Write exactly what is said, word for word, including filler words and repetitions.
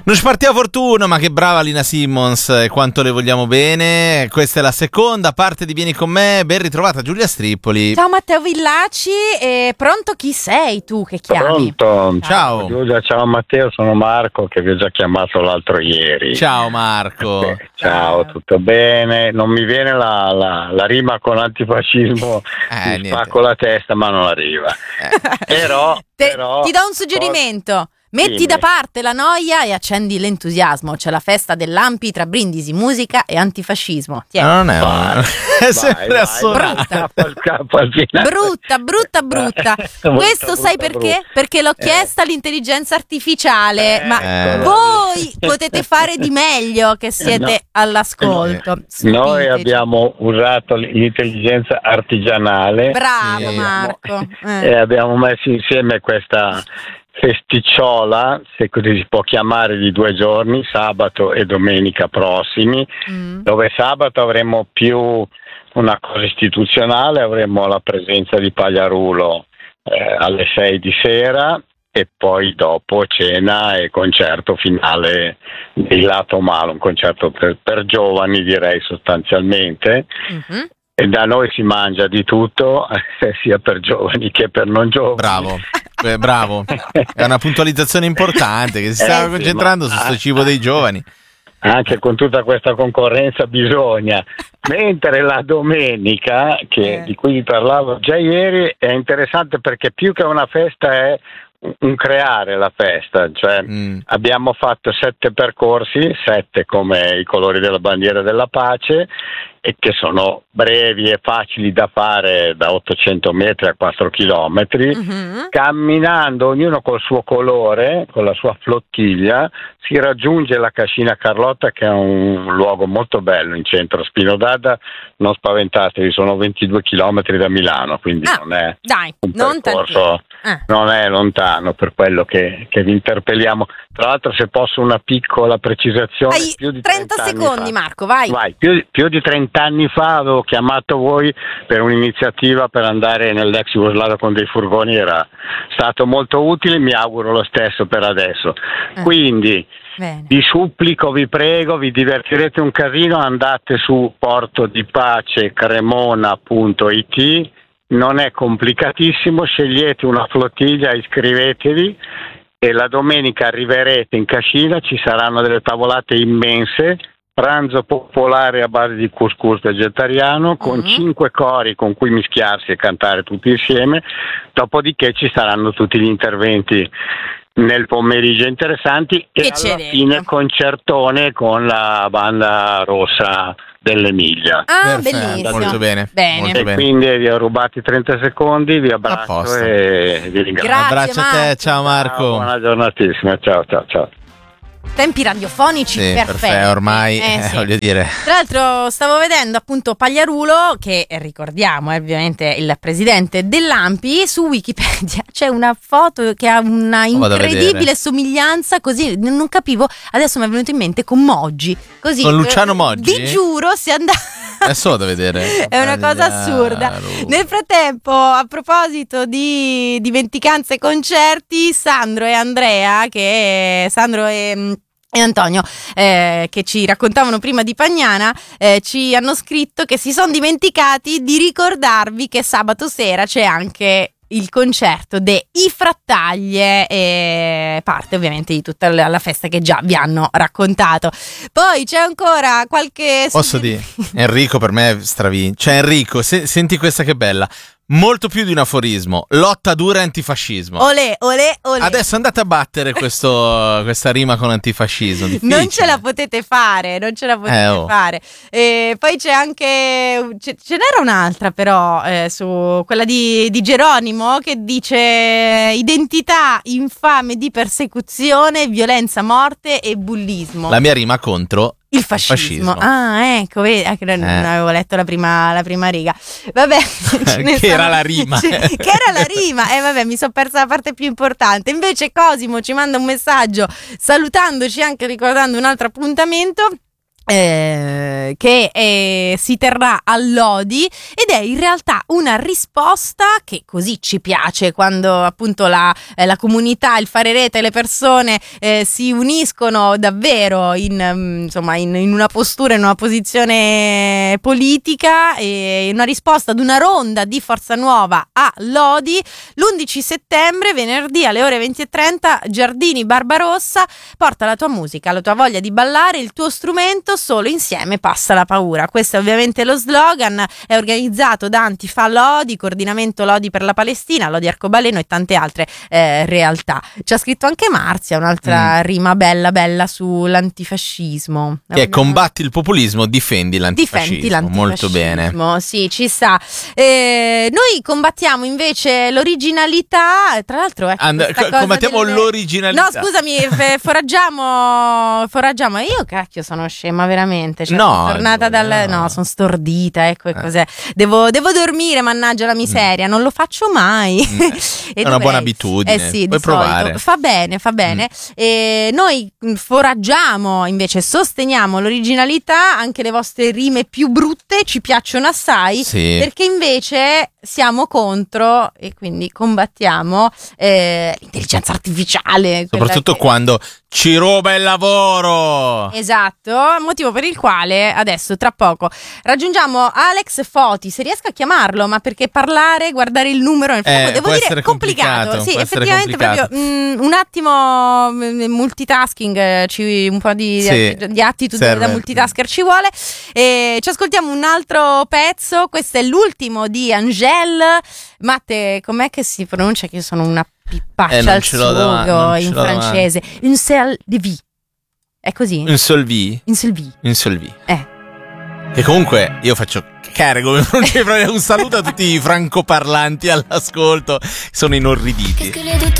Non ci partiva fortuna, ma che brava Lina Simmons e quanto le vogliamo bene. Questa è la seconda parte di Vieni con me. Ben ritrovata Giulia Strippoli. Ciao Matteo Villaci, e pronto? Chi sei tu che chiami? Pronto. Ciao. Giulia, ciao Matteo, sono Marco che vi ho già chiamato l'altro ieri. Ciao Marco. Eh, ciao, tutto bene? Non mi viene la, la, la rima con antifascismo, Eh, mi niente. spacco la testa ma non arriva. Eh. Però, Te- però ti do un suggerimento. Metti Dimmi. da parte la noia e accendi l'entusiasmo. C'è la festa dell'Ampi tra brindisi, musica e antifascismo. Tieni. No, non è, Vai, è sempre vai, assonante. Brutta. Al capo al finale. Brutta, brutta, brutta. Brutta, Questo sai brutta, perché? brutta. Perché l'ho chiesta all'intelligenza artificiale. Eh, Ma eh. voi potete fare di meglio che siete No. all'ascolto. Noi Stupiteci. abbiamo usato l'intelligenza artigianale. Bravo Sì. Marco. e Eh. abbiamo messo insieme questa festicciola, se così si può chiamare, di due giorni, sabato e domenica prossimi, Mm. dove sabato avremo più una cosa istituzionale, avremo la presenza di Pagliarulo eh, alle sei di sera e poi dopo cena e concerto finale di Lato Malo, un concerto per, per giovani direi sostanzialmente. Mhm. E da noi si mangia di tutto, sia per giovani che per non giovani. Bravo. Eh, bravo. È una puntualizzazione importante che si Eh, stava sì, concentrando ma- su sto cibo dei giovani. Anche con tutta questa concorrenza bisogna. Mentre la domenica, che, Eh. di cui vi parlavo già ieri, è interessante perché più che una festa è un- un creare la festa. Cioè Mm. abbiamo fatto sette percorsi, sette come i colori della bandiera della pace, e che sono brevi e facili da fare da ottocento metri a quattro chilometri. Mhm. Camminando ognuno col suo colore, con la sua flottiglia, si raggiunge la Cascina Carlotta, che è un luogo molto bello in centro a Spino d'Adda. Non spaventatevi, sono ventidue chilometri da Milano, quindi Ah, non è dai, un non percorso, tantissimo. non è lontano, per quello che, che vi interpelliamo. Tra l'altro, se posso una piccola precisazione, Hai più di trenta trenta anni secondi, fa- Marco, vai. Vai, più, più di trenta anni fa avevo chiamato voi per un'iniziativa per andare nell'ex Jugoslavia con dei furgoni, era stato molto utile, mi auguro lo stesso per adesso. Eh. Quindi Bene. vi supplico, vi prego, vi divertirete un casino, andate su porto di pace cremona punto it, non è complicatissimo, scegliete una flottiglia, iscrivetevi e la domenica arriverete in Cascina, ci saranno delle tavolate immense, pranzo popolare a base di couscous vegetariano con Mhm. cinque cori con cui mischiarsi e cantare tutti insieme, dopodiché ci saranno tutti gli interventi nel pomeriggio interessanti e Che alla c'è dentro? fine concertone con la banda rossa dell'Emilia. Ah, Perfetto, bellissimo. molto bene, Bene. molto E bene. quindi vi ho rubati trenta secondi, vi A abbraccio posto. e vi ringrazio. Grazie, Abbraccio a te, Marco. ciao Marco. Ciao, buona giornatissima, ciao ciao ciao. Tempi radiofonici Sì, perfetti. perfetto, ormai Eh, eh, sì. voglio dire. Tra l'altro stavo vedendo appunto Pagliarulo, che eh, ricordiamo è ovviamente il presidente dell'Ampi, su Wikipedia c'è una foto che ha una Lo vado a incredibile vedere. somiglianza, così n- non capivo, adesso mi è venuto in mente con Moggi, così Con Luciano eh, Moggi? Vi giuro, se andate È solo da vedere. è una cosa assurda. Nel frattempo, a proposito di dimenticanze e concerti, Sandro e Andrea, che Sandro e, e Antonio, eh, che ci raccontavano prima di Pagnana, eh, ci hanno scritto che si sono dimenticati di ricordarvi che sabato sera c'è anche il concerto dei Frattaglie, e parte ovviamente di tutta la la festa che già vi hanno raccontato. Poi c'è ancora qualche Posso dire, Enrico per me è stravin. Cioè Enrico, se- senti questa che bella. Molto più di un aforismo. Lotta dura e antifascismo. Olè, olè, olè. Adesso andate a battere questo, questa rima con antifascismo. Difficile. Non ce la potete fare, non ce la potete Eh, oh. fare. E poi c'è anche, ce, ce n'era un'altra però, eh, su quella di, di Geronimo, che dice identità infame di persecuzione, violenza, morte e bullismo. La mia rima contro Il fascismo. fascismo. Ah, ecco, vedi, anche non, non Eh. avevo letto la prima, la prima riga. Vabbè, ce ne Che era sono- la rima. ce- che era la rima. E vabbè, mi sono persa la parte più importante. Invece Cosimo ci manda un messaggio salutandoci, anche ricordando un altro appuntamento. Eh, che eh, si terrà a Lodi ed è in realtà una risposta che così ci piace quando appunto la, eh, la comunità, il fare rete, le persone eh, si uniscono davvero in, um, insomma, in, in una postura, in una posizione politica, e una risposta ad una ronda di Forza Nuova a Lodi l'undici settembre, venerdì alle ore venti e trenta, Giardini Barbarossa. Porta la tua musica, la tua voglia di ballare, il tuo strumento, solo insieme passa la paura. Questo è ovviamente lo slogan, è organizzato da Antifa Lodi, coordinamento Lodi per la Palestina, Lodi Arcobaleno e tante altre eh, realtà. Ci ha scritto anche Marzia, un'altra mm. rima bella bella sull'antifascismo. Che è combatti il populismo, difendi l'antifascismo. Difendi l'antifascismo. Molto bene. Sì, ci sta. Eh, noi combattiamo invece l'originalità, tra l'altro ecco, And- co- combattiamo delle... l'originalità. No, scusami, f- foraggiamo foraggiamo. Io cacchio sono scema veramente, cioè, no, sono tornata dal no. no, sono stordita, ecco, e eh. cos'è? Devo, devo dormire, mannaggia la miseria, mm. non lo faccio mai. Mm. È una buona abitudine. Eh sì, puoi provare. Solito. Fa bene, fa bene. Mm. E noi foraggiamo, invece sosteniamo l'originalità, anche le vostre rime più brutte ci piacciono assai, sì. perché invece siamo contro e quindi combattiamo eh, l'intelligenza artificiale. Soprattutto che... quando ci ruba il lavoro. Esatto, motivo per il quale adesso tra poco raggiungiamo Alex Foti, se riesco a chiamarlo, ma perché parlare, guardare il numero nel fuoco, eh, devo dire complicato. complicato. Sì, effettivamente proprio mh, un attimo mh, multitasking, ci, un po' di, sì, di, di attitudine serve. Da multitasker ci vuole. E ci ascoltiamo un altro pezzo, questo è l'ultimo di Angèle. Matte, com'è che si pronuncia? Che io sono una pippaccia eh, al sugo in francese. Un seul de vie. È così? Un seul vie? Un seul vie. Un seul vie. Eh. E comunque io faccio carico, un saluto a tutti i francoparlanti all'ascolto, sono inorriditi.